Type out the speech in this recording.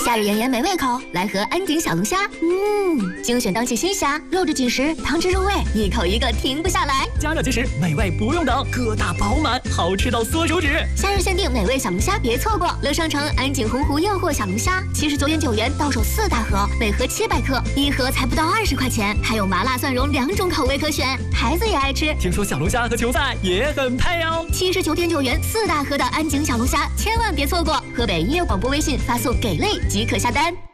夏日炎炎没胃口，来盒安井小龙虾。精选当季新虾，肉质紧实，汤汁入味，一口一个停不下来。 加热即食，美味不用等，个大饱满，好吃到缩手指。 夏日限定美味小龙虾，别错过！乐商城安井洪湖诱惑小龙虾，79.9元到手4大盒，每盒700克，一盒才不到20块钱，还有麻辣蒜蓉2种口味可选，孩子也爱吃。 听说小龙虾和球赛也很配哦。 79.9元4大盒的安井小龙虾，千万别错过！河北音乐广播微信发送“给力”即可下单。